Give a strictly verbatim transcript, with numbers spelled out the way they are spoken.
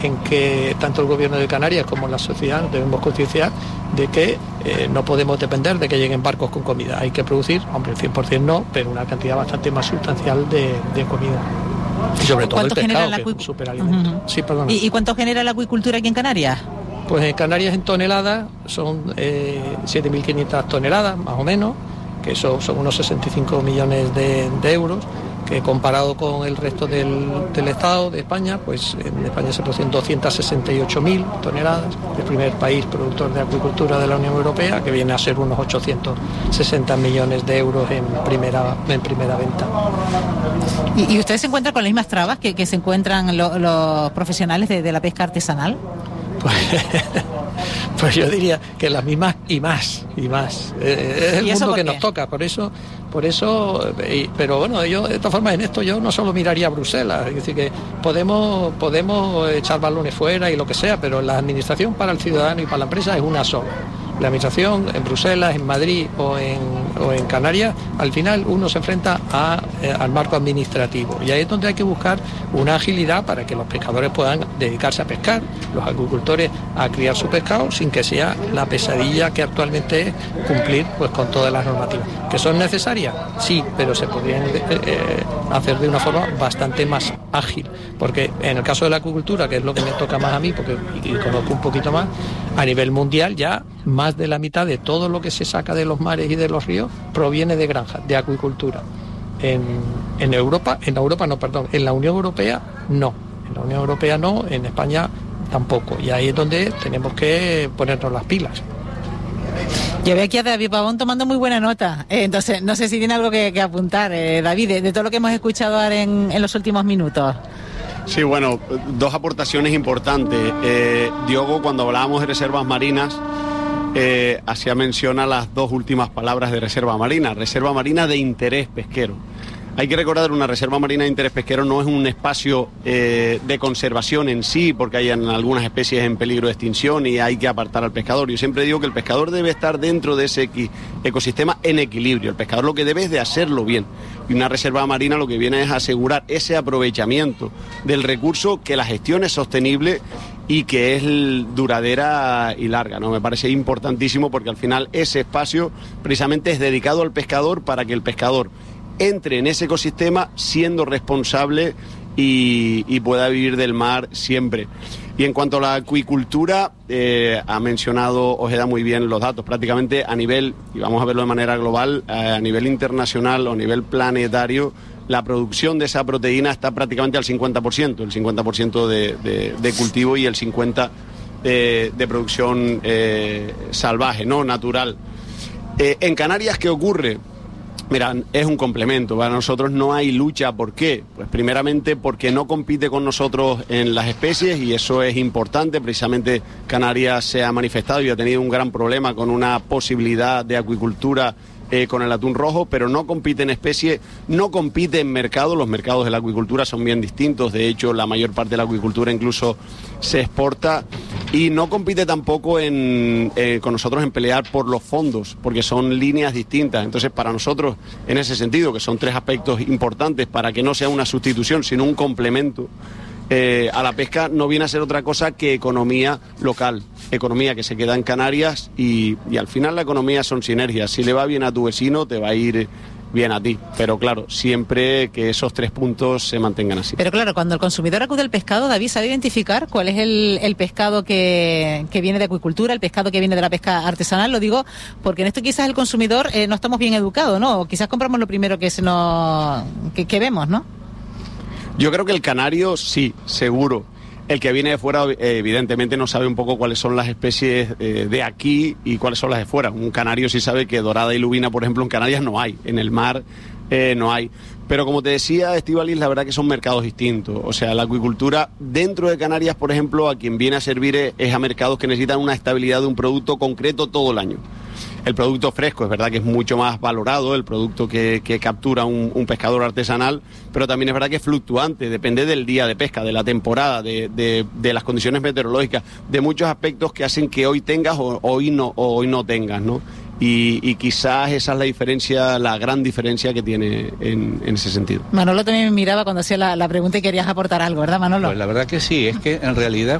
en que tanto el gobierno de Canarias como la sociedad debemos concienciar de que eh, no podemos depender de que lleguen barcos con comida. Hay que producir, hombre, el cien por ciento no, pero una cantidad bastante más sustancial de, de comida. Y sobre todo el pescado, que es un superalimento. Uh-huh. Sí, perdón. ¿Y, ¿Y cuánto genera la acuicultura aquí en Canarias? Pues en Canarias en toneladas son eh, siete mil quinientas toneladas, más o menos, que eso son unos sesenta y cinco millones de, de euros, que comparado con el resto del, del Estado de España, pues en España se producen doscientas sesenta y ocho mil toneladas, el primer país productor de acuicultura de la Unión Europea, que viene a ser unos ochocientos sesenta millones de euros en primera, en primera venta. ¿Y, y usted se encuentra con las mismas trabas que, que se encuentran lo, los profesionales de, de la pesca artesanal? Pues, pues yo diría que las mismas y más, y más. Eh, es el mundo que nos toca, por eso, por eso, eh, pero bueno, yo de todas formas en esto yo no solo miraría a Bruselas, es decir, que podemos, podemos echar balones fuera y lo que sea, pero la administración para el ciudadano y para la empresa es una sola. La administración en Bruselas, en Madrid o en, o en Canarias, al final uno se enfrenta a, eh, al marco administrativo. Y ahí es donde hay que buscar una agilidad para que los pescadores puedan dedicarse a pescar, los agricultores a criar su pescado, sin que sea la pesadilla que actualmente es cumplir pues con todas las normativas. ¿Que son necesarias? Sí, pero se podrían eh, eh, hacer de una forma bastante más ágil. Porque en el caso de la acuicultura, que es lo que me toca más a mí, porque y conozco un poquito más, a nivel mundial ya más de la mitad de todo lo que se saca de los mares y de los ríos proviene de granjas, de acuicultura. En, en Europa, en Europa no, perdón, en la Unión Europea no, en la Unión Europea no, en España tampoco. Y ahí es donde tenemos que ponernos las pilas. Yo veo aquí a David Pavón tomando muy buena nota, eh, entonces no sé si tiene algo que, que apuntar, eh, David, de, de todo lo que hemos escuchado ahora en, en los últimos minutos. Sí, bueno, dos aportaciones importantes. Eh, Diogo, cuando hablábamos de reservas marinas, eh, hacía mención a las dos últimas palabras de reserva marina, reserva marina de interés pesquero. Hay que recordar, una reserva marina de interés pesquero no es un espacio eh, de conservación en sí, porque hay algunas especies en peligro de extinción y hay que apartar al pescador. Yo siempre digo que el pescador debe estar dentro de ese ecosistema en equilibrio. El pescador lo que debe es de hacerlo bien. Y una reserva marina lo que viene es asegurar ese aprovechamiento del recurso, que la gestión es sostenible y que es duradera y larga, ¿no? Me parece importantísimo, porque al final ese espacio precisamente es dedicado al pescador, para que el pescador entre en ese ecosistema siendo responsable y, y pueda vivir del mar siempre. Y en cuanto a la acuicultura, eh, ha mencionado Ojeda muy bien los datos. Prácticamente a nivel, y vamos a verlo de manera global, eh, a nivel internacional o a nivel planetario, la producción de esa proteína está prácticamente al cincuenta por ciento, el cincuenta por ciento de, de, de cultivo y el cincuenta por ciento de, de producción eh, salvaje, no natural. Eh, en Canarias, ¿qué ocurre? Mira, es un complemento. Para nosotros no hay lucha. ¿Por qué? Pues primeramente porque no compite con nosotros en las especies, y eso es importante. Precisamente Canarias se ha manifestado y ha tenido un gran problema con una posibilidad de acuicultura eh, con el atún rojo, pero no compite en especies, no compite en mercados. Los mercados de la acuicultura son bien distintos. De hecho, la mayor parte de la acuicultura incluso se exporta. Y no compite tampoco en, eh, con nosotros en pelear por los fondos, porque son líneas distintas. Entonces, para nosotros, en ese sentido, que son tres aspectos importantes para que no sea una sustitución, sino un complemento eh, a la pesca, no viene a ser otra cosa que economía local, economía que se queda en Canarias, y, y al final la economía son sinergias. Si le va bien a tu vecino, te va a ir bien a ti, pero claro, siempre que esos tres puntos se mantengan así. Pero claro, cuando el consumidor acude al pescado, David, ¿sabe identificar cuál es el, el pescado que, que viene de acuicultura, el pescado que viene de la pesca artesanal? Lo digo porque en esto quizás el consumidor eh, no estamos bien educados, ¿no? O quizás compramos lo primero que se nos que, que vemos, ¿no? Yo creo que el canario sí, seguro. El que viene de fuera, eh, evidentemente, no sabe un poco cuáles son las especies eh, de aquí y cuáles son las de fuera. Un canario sí sabe que dorada y lubina, por ejemplo, en Canarias no hay, en el mar eh, no hay. Pero como te decía, Estíbaliz, la verdad que son mercados distintos. O sea, la acuicultura dentro de Canarias, por ejemplo, a quien viene a servir es, es a mercados que necesitan una estabilidad de un producto concreto todo el año. El producto fresco es verdad que es mucho más valorado, el producto que, que captura un, un pescador artesanal, pero también es verdad que es fluctuante, depende del día de pesca, de la temporada, de, de, de las condiciones meteorológicas, de muchos aspectos que hacen que hoy tengas o hoy no, o hoy no tengas, ¿no? Y, y quizás esa es la diferencia, la gran diferencia que tiene en, en ese sentido. Manolo también me miraba cuando hacía la, la pregunta y querías aportar algo, ¿verdad, Manolo? Pues la verdad que sí, es que en realidad